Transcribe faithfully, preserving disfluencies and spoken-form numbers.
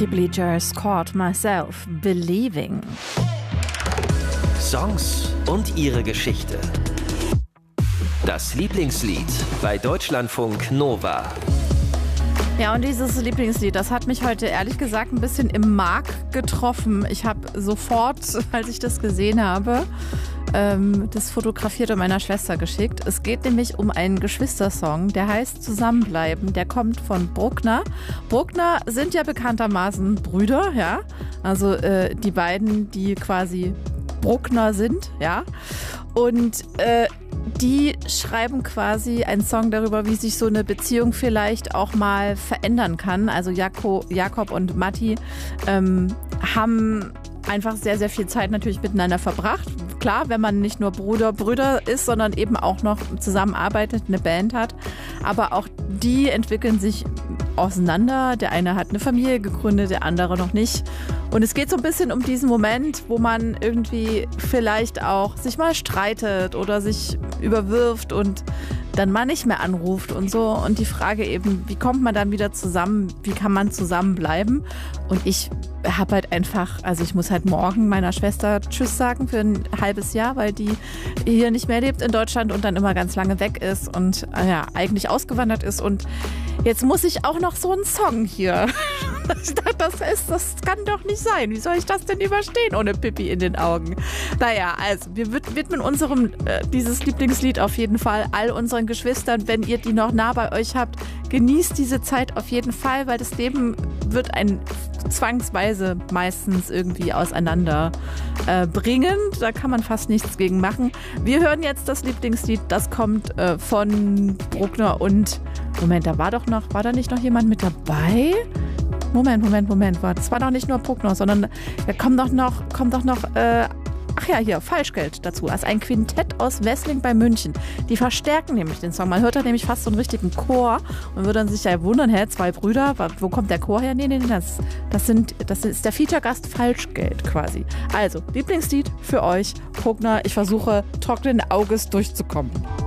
Die Bleachers, Caught Myself Believing. Songs und ihre Geschichte. Das Lieblingslied bei Deutschlandfunk Nova. Ja, und dieses Lieblingslied, das hat mich heute ehrlich gesagt ein bisschen im Mark getroffen. Ich habe sofort, als ich das gesehen habe, ähm, das fotografiert und meiner Schwester geschickt. Es geht nämlich um einen Geschwistersong, der heißt Zusammenbleiben. Der kommt von Bruckner. Bruckner sind ja bekanntermaßen Brüder, ja. Also äh, die beiden, die quasi Bruckner sind, ja. Und äh, die schreiben quasi einen Song darüber, wie sich so eine Beziehung vielleicht auch mal verändern kann. Also Jako, Jakob und Matti ähm, haben einfach sehr, sehr viel Zeit natürlich miteinander verbracht. Klar, wenn man nicht nur Bruder, Brüder ist, sondern eben auch noch zusammenarbeitet, eine Band hat. Aber auch die entwickeln sich auseinander. Der eine hat eine Familie gegründet, der andere noch nicht. Und es geht so ein bisschen um diesen Moment, wo man irgendwie vielleicht auch sich mal streitet oder sich überwirft und dann mal nicht mehr anruft und so. Und die Frage eben, wie kommt man dann wieder zusammen? Wie kann man zusammenbleiben? Und ich habe halt einfach, also ich muss halt morgen meiner Schwester Tschüss sagen für ein halbes Jahr, weil die hier nicht mehr lebt in Deutschland und dann immer ganz lange weg ist und ja, eigentlich ausgewandert ist. Und jetzt muss ich auch noch so einen Song hier. Ich dachte, das, ist, das kann doch nicht sein. Wie soll ich das denn überstehen ohne Pipi in den Augen? Naja, also wir widmen unserem äh, dieses Lieblingslied auf jeden Fall all unseren Geschwistern. Wenn ihr die noch nah bei euch habt, genießt diese Zeit auf jeden Fall, weil das Leben wird ein zwangsweise meistens irgendwie auseinander äh, bringen. Da kann man fast nichts gegen machen. Wir hören jetzt das Lieblingslied, das kommt äh, von Bruckner und Moment, da war doch noch, war da nicht noch jemand mit dabei? Moment, Moment, Moment, das war doch nicht nur Bruckner, sondern da kommt doch noch, kommt doch noch, äh, ach ja, hier, Falschgeld dazu. Also ein Quintett aus Wessling bei München. Die verstärken nämlich den Song. Man hört da nämlich fast so einen richtigen Chor und würde dann sich ja wundern, hä, zwei Brüder, wo kommt der Chor her? Nee, nee, nee, das, das, sind, das ist der Feature-Gast Falschgeld quasi. Also, Lieblingslied für euch, Bruckner. Ich versuche trockenen Auges durchzukommen.